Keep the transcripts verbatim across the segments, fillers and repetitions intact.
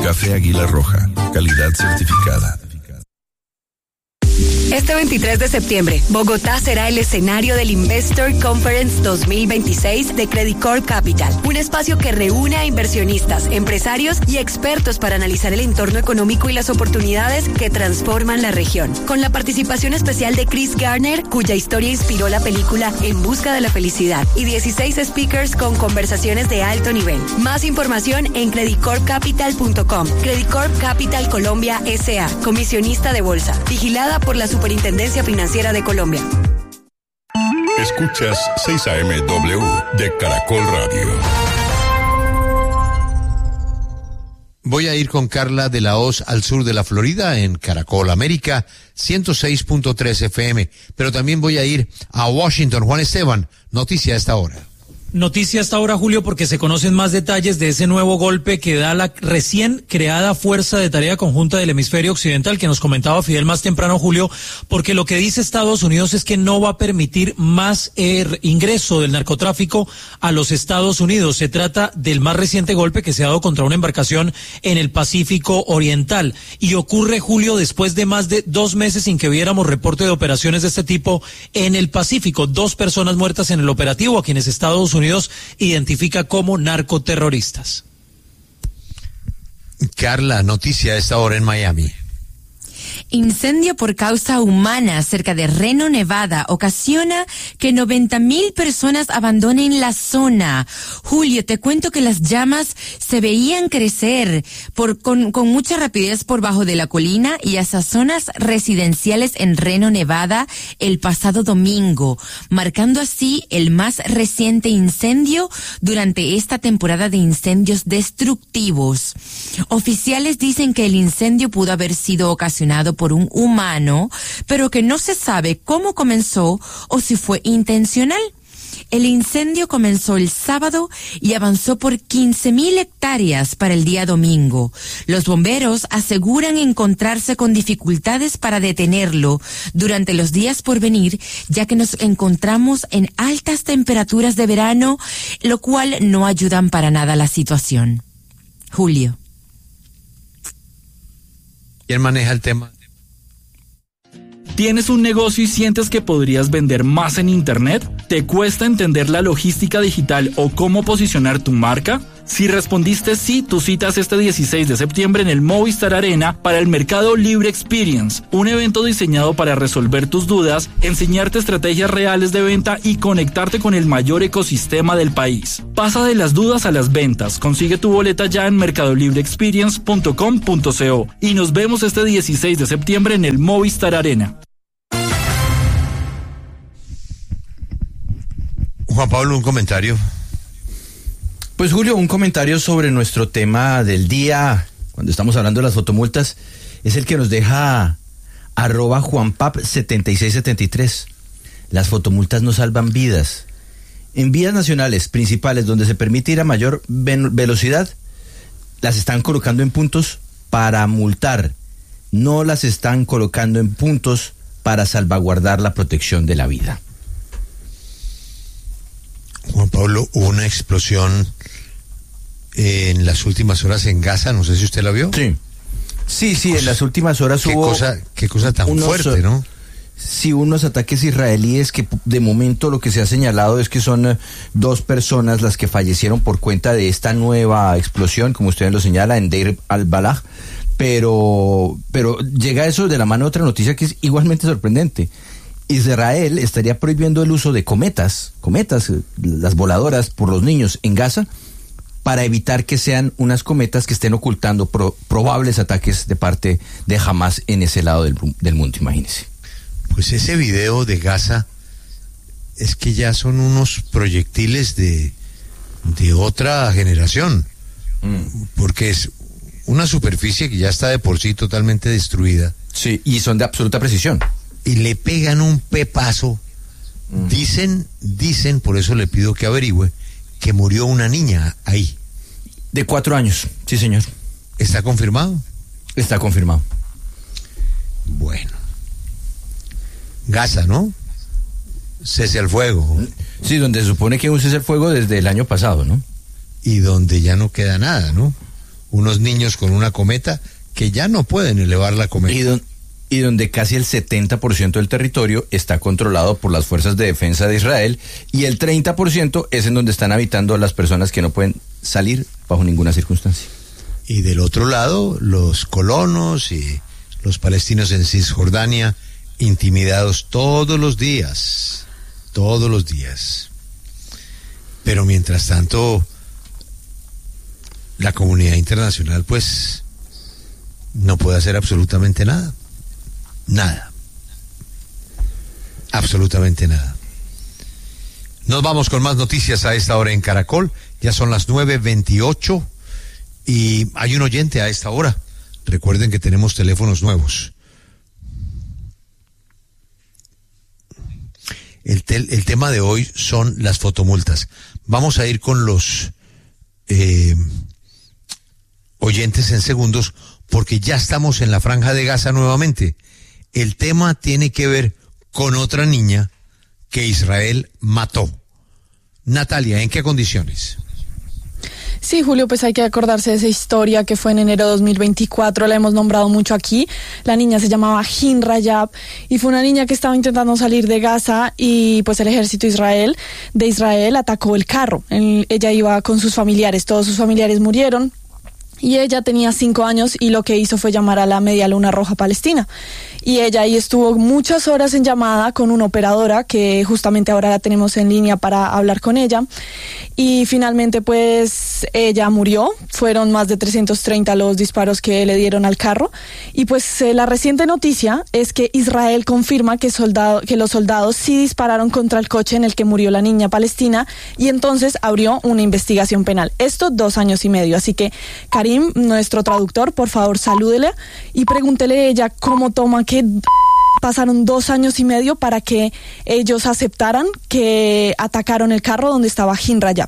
Café Águila Roja, calidad certificada. Este veintitrés de septiembre, Bogotá será el escenario del Investor Conference dos mil veintiséis de Credit Corp Capital, un espacio que reúne a inversionistas, empresarios y expertos para analizar el entorno económico y las oportunidades que transforman la región. Con la participación especial de Chris Garner, cuya historia inspiró la película En busca de la felicidad, y dieciséis speakers con conversaciones de alto nivel. Más información en credit corp capital punto com. Credit Corp Capital Colombia S A, comisionista de bolsa, vigilada por la Superintendencia Financiera de Colombia. Escuchas seis A M W de Caracol Radio. Voy a ir con Carla de la Hoz al sur de la Florida en Caracol América ciento seis punto tres F M, pero también voy a ir a Washington. Juan Esteban, noticia a esta hora. Noticia hasta ahora, Julio, porque se conocen más detalles de ese nuevo golpe que da la recién creada Fuerza de Tarea Conjunta del Hemisferio Occidental, que nos comentaba Fidel más temprano, Julio, porque lo que dice Estados Unidos es que no va a permitir más eh, ingreso del narcotráfico a los Estados Unidos. Se trata del más reciente golpe que se ha dado contra una embarcación en el Pacífico Oriental. Y ocurre, Julio, después de más de dos meses sin que viéramos reporte de operaciones de este tipo en el Pacífico. Dos personas muertas en el operativo, a quienes Estados Unidos identifica como narcoterroristas. Carla, noticia a esta hora en Miami. Incendio por causa humana cerca de Reno, Nevada, ocasiona que noventa mil personas abandonen la zona. Julio, te cuento que las llamas se veían crecer por, con, con mucha rapidez por bajo de la colina y hacia zonas residenciales en Reno, Nevada, el pasado domingo, marcando así el más reciente incendio durante esta temporada de incendios destructivos. Oficiales dicen que el incendio pudo haber sido ocasionado por por un humano, pero que no se sabe cómo comenzó o si fue intencional. El incendio comenzó el sábado y avanzó por quince mil hectáreas para el día domingo. Los bomberos aseguran encontrarse con dificultades para detenerlo durante los días por venir, ya que nos encontramos en altas temperaturas de verano, lo cual no ayudan para nada a la situación. Julio. ¿Quién maneja el tema? ¿Tienes un negocio y sientes que podrías vender más en Internet? ¿Te cuesta entender la logística digital o cómo posicionar tu marca? Si respondiste sí, tu cita es este dieciséis de septiembre en el Movistar Arena para el Mercado Libre Experience, un evento diseñado para resolver tus dudas, enseñarte estrategias reales de venta y conectarte con el mayor ecosistema del país. Pasa de las dudas a las ventas. Consigue tu boleta ya en mercado libre experience punto com punto co y nos vemos este dieciséis de septiembre en el Movistar Arena. Juan Pablo, un comentario. Pues Julio, un comentario sobre nuestro tema del día, cuando estamos hablando de las fotomultas, es el que nos deja arroba juanpap setenta y seis setenta y tres. Las fotomultas no salvan vidas. En vías nacionales principales donde se permite ir a mayor ven- velocidad, las están colocando en puntos para multar, no las están colocando en puntos para salvaguardar la protección de la vida. Juan Pablo, hubo una explosión en las últimas horas en Gaza, no sé si usted la vio. Sí, sí, sí, en las últimas horas qué hubo... Cosa, qué cosa tan unos, fuerte, ¿no? Sí, unos ataques israelíes que de momento lo que se ha señalado es que son uh, dos personas las que fallecieron por cuenta de esta nueva explosión, como usted lo señala, en Deir al-Balah, pero, pero llega eso de la mano de otra noticia que es igualmente sorprendente. Israel estaría prohibiendo el uso de cometas, cometas, las voladoras por los niños en Gaza, para evitar que sean unas cometas que estén ocultando pro, probables ataques de parte de Hamas en ese lado del, del mundo, imagínese. Pues ese video de Gaza es que ya son unos proyectiles de, de otra generación, mm. porque es una superficie que ya está de por sí totalmente destruida. Sí, y son de absoluta precisión. Y le pegan un pepazo. Mm. Dicen, dicen, por eso le pido que averigüe, que murió una niña ahí. De cuatro años, sí señor. ¿Está confirmado? Está confirmado. Bueno. Gaza, ¿no? Cese al fuego. Sí, donde se supone que un cese al fuego desde el año pasado, ¿no? Y donde ya no queda nada, ¿no? unos niños con una cometa que ya no pueden elevar la cometa. Y, don, y donde casi el setenta por ciento del territorio está controlado por las fuerzas de defensa de Israel, y el treinta por ciento es en donde están habitando las personas que no pueden salir bajo ninguna circunstancia. Y del otro lado, los colonos y los palestinos en Cisjordania, intimidados todos los días, todos los días. Pero mientras tanto, la comunidad internacional, pues, no puede hacer absolutamente nada. Nada. Absolutamente nada. Nos vamos con más noticias a esta hora en Caracol. Ya son las nueve veintiocho y hay un oyente a esta hora. Recuerden que tenemos teléfonos nuevos. El, tel, el tema de hoy son las fotomultas. Vamos a ir con los eh, oyentes en segundos, porque ya estamos en la Franja de Gaza nuevamente. El tema tiene que ver con otra niña que Israel mató. Natalia, ¿en qué condiciones? Sí, Julio, pues hay que acordarse de esa historia que fue en enero de dos mil veinticuatro, la hemos nombrado mucho aquí. La niña se llamaba Hin Rajab y fue una niña que estaba intentando salir de Gaza y pues el ejército Israel de Israel atacó el carro. El, ella iba con sus familiares, todos sus familiares murieron y ella tenía cinco años y lo que hizo fue llamar a la Media Luna Roja Palestina. Y ella ahí estuvo muchas horas en llamada con una operadora que justamente ahora la tenemos en línea para hablar con ella. Y finalmente pues ella murió, fueron más de trescientos treinta los disparos que le dieron al carro. Y pues eh, la reciente noticia es que Israel confirma que, soldado, que los soldados sí dispararon contra el coche en el que murió la niña palestina y entonces abrió una investigación penal. Esto dos años y medio, así que Karim, nuestro traductor, por favor salúdele y pregúntele a ella cómo toma que pasaron dos años y medio para que ellos aceptaran que atacaron el carro donde estaba Hin Rajab.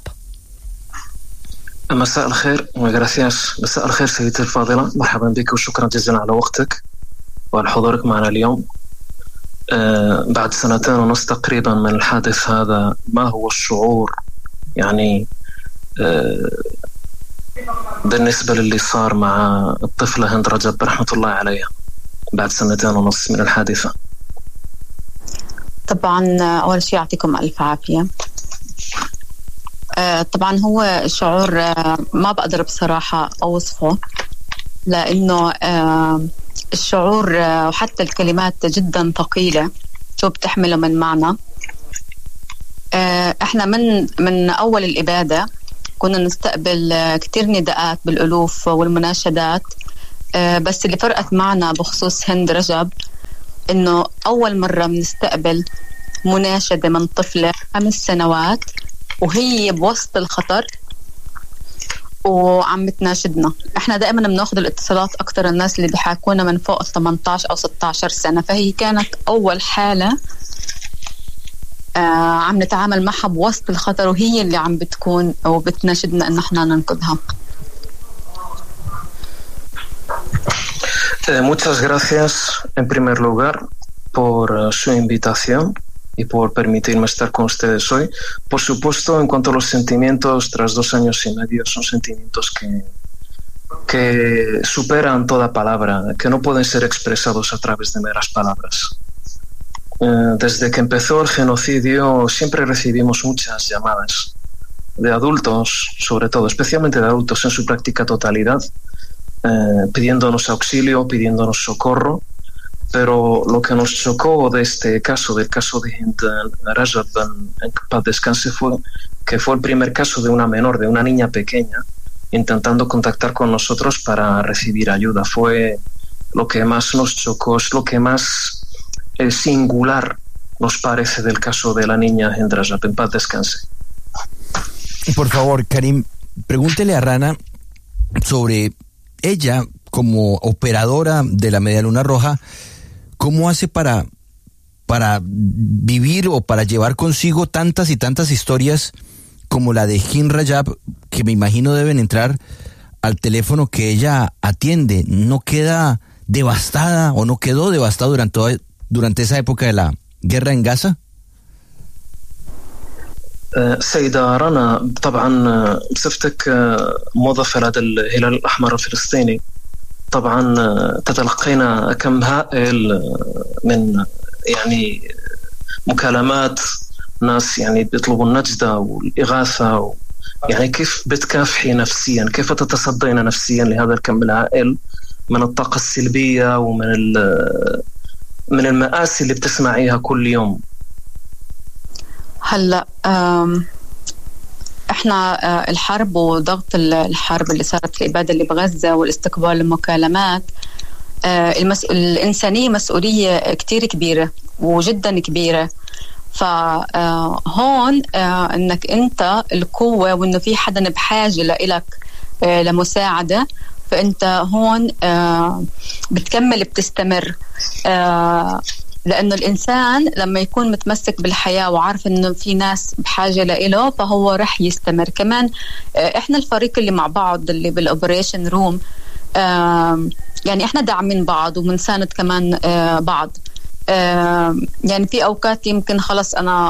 مساء الخير وgracias. مساء الخير سيدتي الفاضلة، مرحبا بك وشكرا جزيلا على وقتك وعلى حضورك معنا اليوم. أه بعد سنتين ونص تقريبا من الحادث هذا، ما هو الشعور يعني أه بالنسبة للي صار مع الطفلة هند رجب رحمة الله عليها بعد سنتين ونص من الحادثة؟ طبعا أول شيء يعطيكم ألف عافية. طبعا هو شعور ما بقدر بصراحة أوصفه، لأنه الشعور وحتى الكلمات جدا ثقيلة شو بتحمله من معنى. احنا من من أول الإبادة كنا نستقبل كتير نداءات بالألوف والمناشدات، بس اللي فرقت معنا بخصوص هند رجب إنه أول مرة بنستقبل مناشدة من طفلة خمس سنوات وهي بوسط الخطر وعم تناشدنا. احنا دائما بناخذ الاتصالات اكثر الناس اللي بيحاكونا من فوق ال ثمانية عشر او ستة عشر سنة، فهي كانت اول حالة آه عم نتعامل معها بوسط الخطر وهي اللي عم بتكون وبتناشدنا ان احنا ننقذها. Eh, muchas gracias en primer lugar por uh, su invitación y por permitirme estar con ustedes hoy. Por supuesto, en cuanto a los sentimientos, tras dos años y medio, son sentimientos que, que superan toda palabra, que no pueden ser expresados a través de meras palabras. Eh, desde que empezó el genocidio siempre recibimos muchas llamadas de adultos, sobre todo, especialmente de adultos en su práctica totalidad, eh, pidiéndonos auxilio, pidiéndonos socorro. Pero lo que nos chocó de este caso, del caso de Hind Rajab, en, en paz descanse, fue que fue el primer caso de una menor, de una niña pequeña, intentando contactar con nosotros para recibir ayuda. Fue lo que más nos chocó, es lo que más eh, singular nos parece del caso de la niña Hind Rajab, en paz descanse. Por favor, Karim, pregúntele a Rana sobre ella como operadora de la Media Luna Roja. ¿Cómo hace para, para vivir o para llevar consigo tantas y tantas historias como la de Hin Rajab, que me imagino deben entrar al teléfono que ella atiende? ¿No queda devastada o no quedó devastada durante, durante esa época de la guerra en Gaza? سيدة رنا، طبعا بصفتك موظفة لدى الهلال الأحمر الفلسطيني، طبعا تتلقينا كم هائل من يعني مكالمات ناس يعني بيطلبوا النجدة والإغاثة، يعني كيف بتكافحي نفسيا، كيف تتصدين نفسيا لهذا الكم الهائل من الطاقة السلبية ومن من المآسي اللي بتسمعيها كل يوم؟ هلا احنا الحرب وضغط الحرب اللي صارت في الإبادة اللي بغزة والاستقبال المكالمات، المس... الإنسانية مسؤولية كتير كبيرة وجدا كبيرة. فهون انك انت القوة وانه في حدا بحاجة لإلك لمساعدة، فانت هون بتكمل بتستمر، لأنه الإنسان لما يكون متمسك بالحياة وعارف إنه في ناس بحاجة لإله فهو رح يستمر. كمان إحنا الفريق اللي مع بعض اللي بالأوبريشن روم يعني إحنا داعمين بعض ومنساند كمان بعض. يعني في أوقات يمكن خلص أنا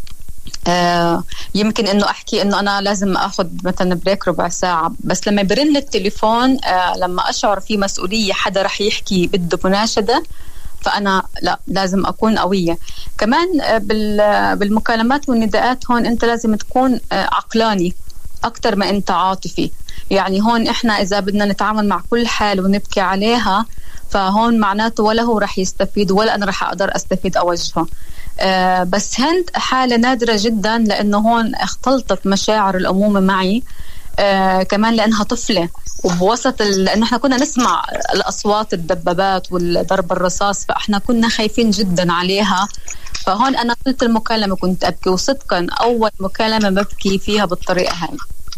يمكن إنه أحكي إنه أنا لازم أخذ مثلا بريك ربع ساعة، بس لما برن التليفون لما أشعر في مسؤولية حدا رح يحكي بده مناشدة فأنا لا لازم أكون قوية. كمان بالمكالمات والنداءات هون أنت لازم تكون عقلاني أكتر ما أنت عاطفي. يعني هون إحنا إذا بدنا نتعامل مع كل حال ونبكي عليها فهون معناته ولا هو رح يستفيد ولا أنا رح أقدر أستفيد أوجهه. أه بس هند حالة نادرة جدا لأنه هون اختلطت مشاعر الأمومة معي، أه كمان لأنها طفلة وبوسط ال... لأنه احنا كنا نسمع الأصوات الدبابات والضرب الرصاص، فاحنا كنا خايفين جدا عليها. فهون أنا قلت المكالمة كنت أبكي، وصدقا أول مكالمة ببكي فيها بالطريقة هاي.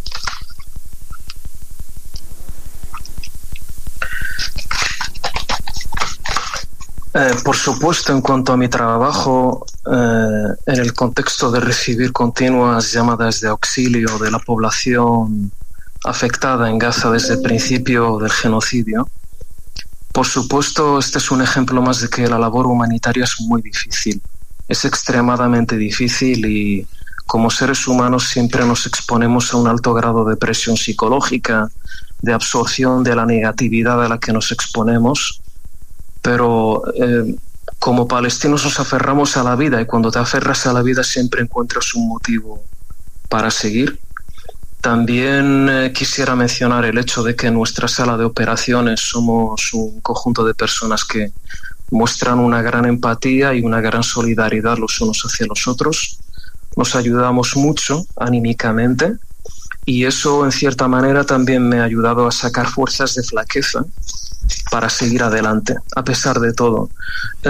Eh, por supuesto, en cuanto a mi trabajo, eh, en el contexto de recibir continuas llamadas de auxilio de la población afectada en Gaza desde el principio del genocidio, por supuesto, este es un ejemplo más de que la labor humanitaria es muy difícil, es extremadamente difícil, y como seres humanos siempre nos exponemos a un alto grado de presión psicológica, de absorción de la negatividad a la que nos exponemos. Pero eh, como palestinos nos aferramos a la vida, y cuando te aferras a la vida siempre encuentras un motivo para seguir. También eh, quisiera mencionar el hecho de que en nuestra sala de operaciones somos un conjunto de personas que muestran una gran empatía y una gran solidaridad los unos hacia los otros. Nos ayudamos mucho anímicamente, y eso en cierta manera también me ha ayudado a sacar fuerzas de flaqueza para seguir adelante, a pesar de todo.